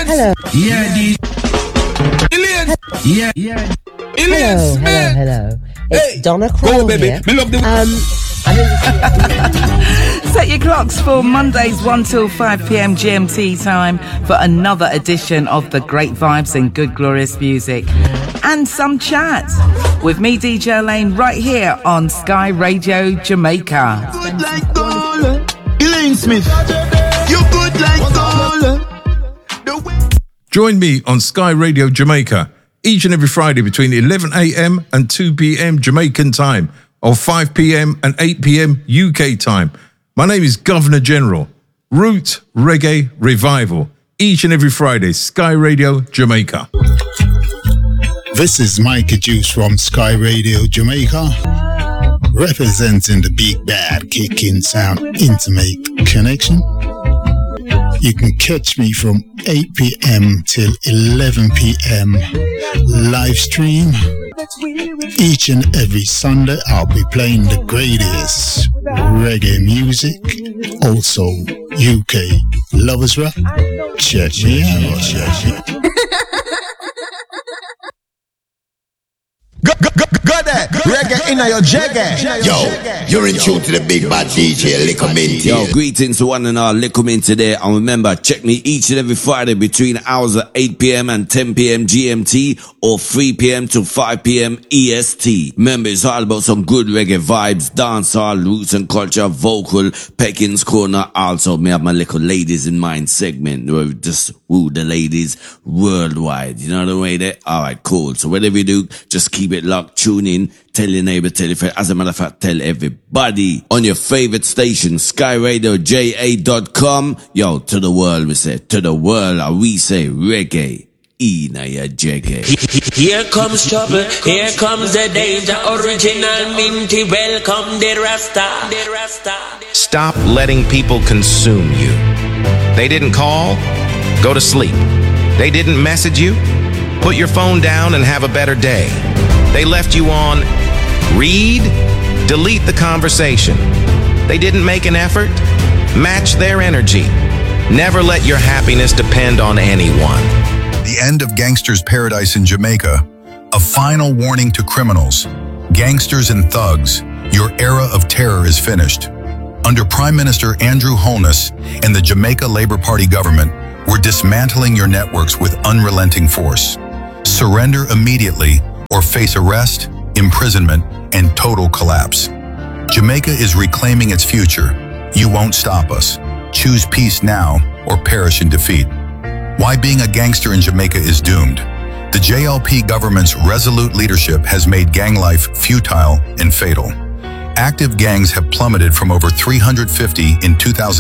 Hello. Yeah, Ilian. yeah. Ilian Smith. Hello. It's Hey, Donna go, Crowell baby. here. Me love the Set your clocks for Mondays 1 till 5 p.m. GMT time for another edition of the great vibes and good glorious music and some chat with me, DJ Lane, right here on Sky Radio Jamaica. Good like gold, Elaine Smith. You good like gold. Join me on Sky Radio Jamaica each and every Friday between 11 a.m. and 2 p.m. Jamaican time, or 5 p.m. and 8 p.m. UK time. My name is Governor General. Root Reggae Revival, each and every Friday, Sky Radio Jamaica. This is Mikey Juice from Sky Radio Jamaica, representing the big bad kicking sound intimate connection. You can catch me from 8 p.m. till 11 p.m. live stream. Each and every Sunday I'll be playing the greatest reggae music, also UK lovers rock. Check me out. Go there. Reggae in your jagger. Yo, you're in tune to the big bad DJ Liquor Mint. Yo, greetings to one and all, Liquor Mint today. And remember, check me each and every Friday between hours of 8 p.m. and 10 p.m. GMT or 3 p.m. to 5 p.m. EST. Remember, it's all about some good reggae vibes, dancehall, roots and culture, vocal, Pekin's Corner. Also, me have my little ladies in mind segment where we just woo the ladies worldwide. You know the way there? Alright, cool. So whatever you do, just keep it locked, tune in, tell your neighbor, tell your friend. As a matter of fact, tell everybody on your favorite station, SkyRadioJA.com. Yo, to the world we say, to the world we say reggae. Ina ya jagger. Here comes trouble, here comes the danger. Original minty, welcome the Rasta. Stop letting people consume you. They didn't call? Go to sleep. They didn't message you? Put your phone down and have a better day. They left you on read? Delete the conversation. They didn't make an effort? Match their energy. Never let your happiness depend on anyone. The end of Gangster's Paradise in Jamaica, a final warning to criminals, gangsters and thugs, your era of terror is finished. Under Prime Minister Andrew Holness and the Jamaica Labour Party government, we're dismantling your networks with unrelenting force. Surrender immediately or face arrest, imprisonment, and total collapse. Jamaica is reclaiming its future. You won't stop us. Choose peace now or perish in defeat. Why being a gangster in Jamaica is doomed. The JLP government's resolute leadership has made gang life futile and fatal. Active gangs have plummeted from over 350 in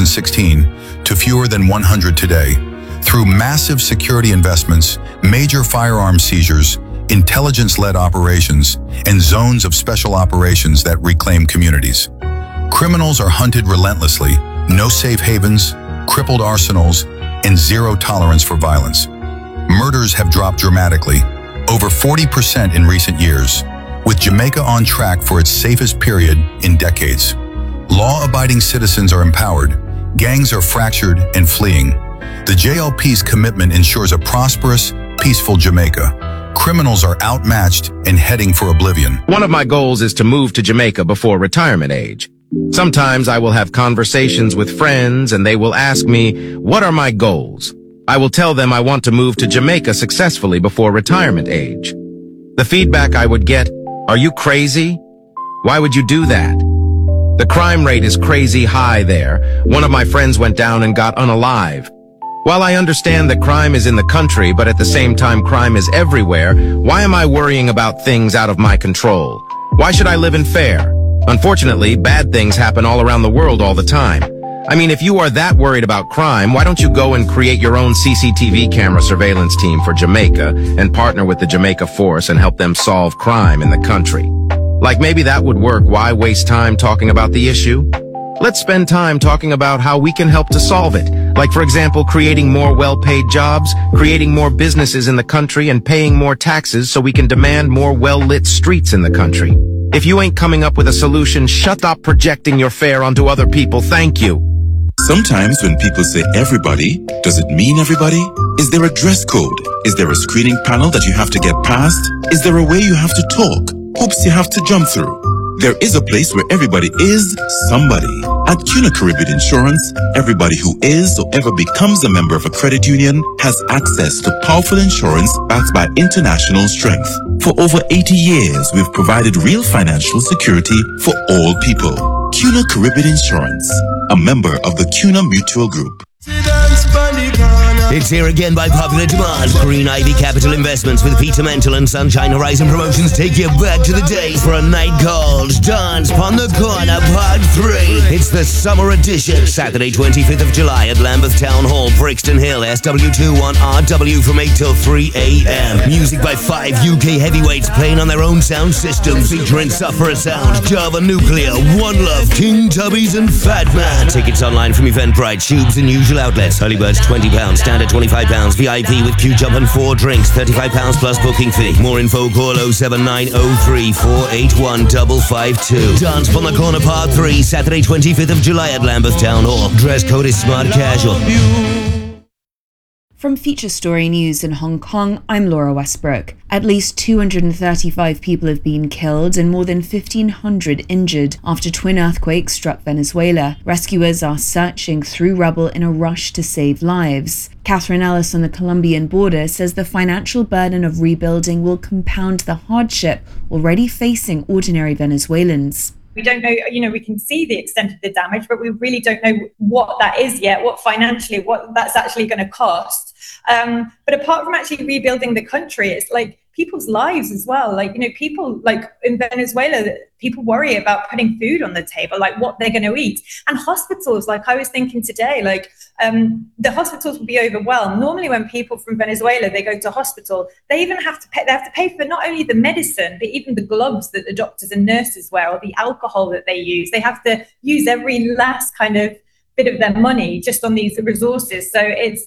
2016 to fewer than 100 today. Through massive security investments, major firearms seizures, intelligence-led operations, and zones of special operations that reclaim communities. Criminals are hunted relentlessly, no safe havens, crippled arsenals, and zero tolerance for violence. Murders have dropped dramatically, over 40% in recent years, with Jamaica on track for its safest period in decades. Law-abiding citizens are empowered, gangs are fractured and fleeing. The JLP's commitment ensures a prosperous, peaceful Jamaica. Criminals are outmatched and heading for oblivion. One of my goals is to move to Jamaica before retirement age. Sometimes I will have conversations with friends and they will ask me, what are my goals? I will tell them I want to move to Jamaica successfully before retirement age. The feedback I would get, are you crazy? Why would you do that? The crime rate is crazy high there. One of my friends went down and got unalive. While I understand that crime is in the country, but at the same time crime is everywhere, why am I worrying about things out of my control? Why should I live in fear? Unfortunately, bad things happen all around the world all the time. I mean, if you are that worried about crime, why don't you go and create your own CCTV camera surveillance team for Jamaica and partner with the Jamaica Force and help them solve crime in the country? Like maybe that would work. Why waste time talking about the issue? Let's spend time talking about how we can help to solve it. Like, for example, creating more well-paid jobs, creating more businesses in the country, and paying more taxes so we can demand more well-lit streets in the country. If you ain't coming up with a solution, shut up projecting your fear onto other people. Thank you. Sometimes when people say everybody, does it mean everybody? Is there a dress code? Is there a screening panel that you have to get past? Is there a way you have to talk? Hoops you have to jump through? There is a place where everybody is somebody. At CUNA Caribbean Insurance, everybody who is or ever becomes a member of a credit union has access to powerful insurance backed by international strength. For over 80 years, we've provided real financial security for all people. CUNA Caribbean Insurance, a member of the CUNA Mutual Group. It's here again by popular demand. Green Ivy Capital Investments with Peter Mental and Sunshine Horizon Promotions take you back to the days for a night called Dance Pon the Corner Part 3. It's the summer edition, Saturday 25th of July at Lambeth Town Hall, Brixton Hill, SW21RW from 8 till 3 a.m. Music by 5 UK heavyweights playing on their own sound systems, featuring Sufferer Sound, Java Nuclear, One Love, King Tubbies and Fat Man. Tickets online from Eventbrite, Tubes and usual outlets. Early birds £20, standard £25, VIP with queue jump and 4 drinks, £35 plus booking fee. More info, call 07903 481 552. Dance Pon the Corner Part 3, Saturday 25th of July at Lambeth Town Hall. Dress code is smart casual. From Feature Story News in Hong Kong, I'm Laura Westbrook. At least 235 people have been killed and more than 1,500 injured after twin earthquakes struck Venezuela. Rescuers are searching through rubble in a rush to save lives. Catherine Ellis on the Colombian border says the financial burden of rebuilding will compound the hardship already facing ordinary Venezuelans. We don't know, we can see the extent of the damage, but we really don't know what that is yet, what that's actually going to cost. But apart from actually rebuilding the country, it's like people's lives as well. People like in Venezuela, people worry about putting food on the table, like what they're going to eat. And hospitals, like I was thinking today, the hospitals will be overwhelmed. Normally when people from Venezuela, they go to hospital, they have to pay for not only the medicine, but even the gloves that the doctors and nurses wear or the alcohol that they use. They have to use every last kind of bit of their money just on these resources. So it's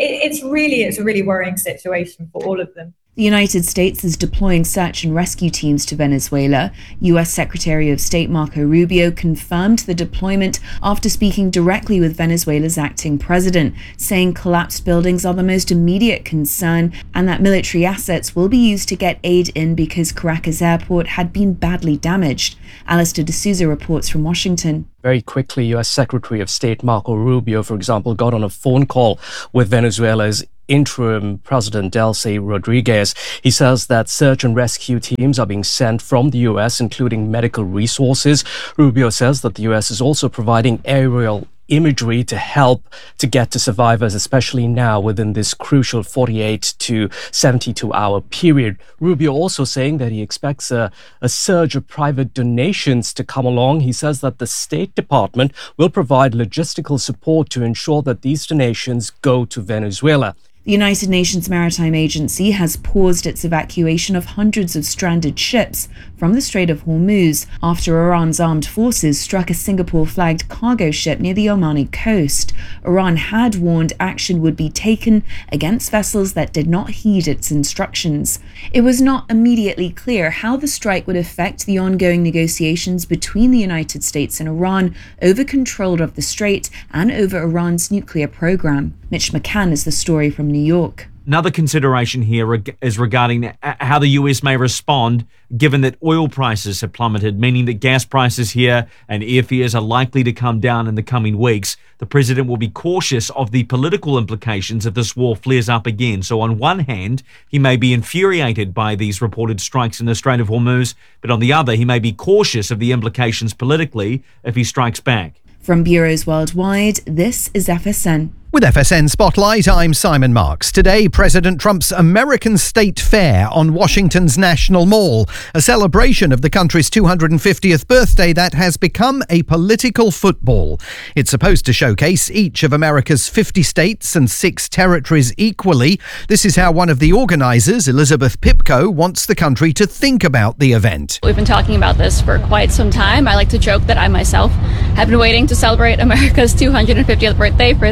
a really worrying situation for all of them. The United States is deploying search and rescue teams to Venezuela. U.S. Secretary of State Marco Rubio confirmed the deployment after speaking directly with Venezuela's acting president, saying collapsed buildings are the most immediate concern and that military assets will be used to get aid in because Caracas Airport had been badly damaged. Alistair D'Souza reports from Washington. Very quickly, U.S. Secretary of State Marco Rubio, for example, got on a phone call with Venezuela's interim president Delcy Rodriguez. He says that search and rescue teams are being sent from the U.S., including medical resources. Rubio says that the U.S. is also providing aerial imagery to help to get to survivors, especially now within this crucial 48 to 72-hour period. Rubio also saying that he expects a surge of private donations to come along. He says that the State Department will provide logistical support to ensure that these donations go to Venezuela. The United Nations Maritime Agency has paused its evacuation of hundreds of stranded ships from the Strait of Hormuz after Iran's armed forces struck a Singapore-flagged cargo ship near the Omani coast. Iran had warned action would be taken against vessels that did not heed its instructions. It was not immediately clear how the strike would affect the ongoing negotiations between the United States and Iran over control of the strait and over Iran's nuclear program. Mitch McCann is the story from New York. Another consideration here is regarding how the US may respond, given that oil prices have plummeted, meaning that gas prices here and airfares are likely to come down in the coming weeks. The president will be cautious of the political implications if this war flares up again. So on one hand, he may be infuriated by these reported strikes in the Strait of Hormuz, but on the other, he may be cautious of the implications politically if he strikes back. From bureaus worldwide, this is FSN. With FSN Spotlight, I'm Simon Marks. Today, President Trump's American State Fair on Washington's National Mall, a celebration of the country's 250th birthday that has become a political football. It's supposed to showcase each of America's 50 states and 6 territories equally. This is how one of the organisers, Elizabeth Pipko, wants the country to think about the event. We've been talking about this for quite some time. I like to joke that I myself have been waiting to celebrate America's 250th birthday for the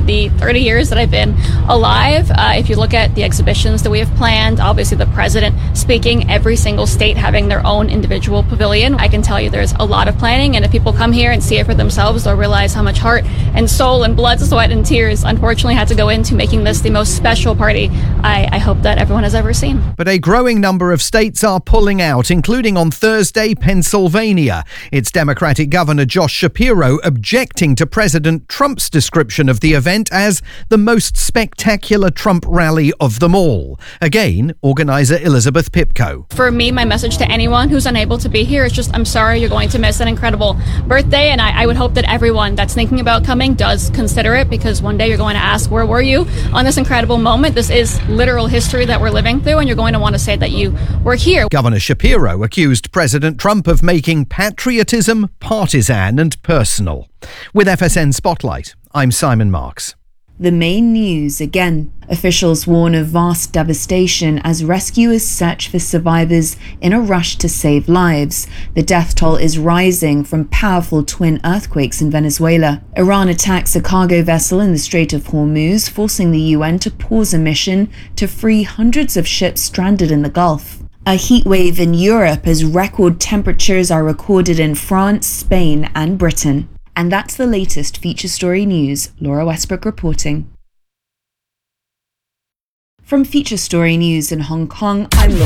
30 years that I've been alive. If you look at the exhibitions that we have planned, obviously the president speaking, every single state having their own individual pavilion, I can tell you there's a lot of planning, and if people come here and see it for themselves, they'll realize how much heart and soul and blood, sweat and tears unfortunately had to go into making this the most special party I hope that everyone has ever seen. But a growing number of states are pulling out, including on Thursday, Pennsylvania. Its Democratic Governor Josh Shapiro objecting to President Trump's description of the event as the most spectacular Trump rally of them all. Again, organizer Elizabeth Pipko. For me, my message to anyone who's unable to be here is just, I'm sorry you're going to miss an incredible birthday, and I would hope that everyone that's thinking about coming does consider it, because one day you're going to ask, where were you on this incredible moment? This is literal history that we're living through, and you're going to want to say that you were here. Governor Shapiro accused President Trump of making patriotism partisan and personal. With FSN Spotlight, I'm Simon Marks. The main news again. Officials warn of vast devastation as rescuers search for survivors in a rush to save lives. The death toll is rising from powerful twin earthquakes in Venezuela. Iran attacks a cargo vessel in the Strait of Hormuz, forcing the UN to pause a mission to free hundreds of ships stranded in the Gulf. A heatwave in Europe as record temperatures are recorded in France, Spain and Britain. And that's the latest feature story news. Laura Westbrook reporting. From Feature Story News in Hong Kong, I'm Laura.